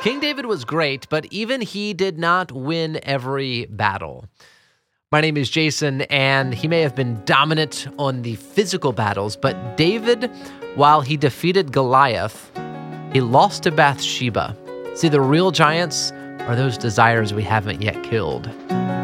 King David was great, but even he did not win every battle. My name is Jason, and he may have been dominant on the physical battles, but David, while he defeated Goliath, he lost to Bathsheba. See, the real giants are those desires we haven't yet killed.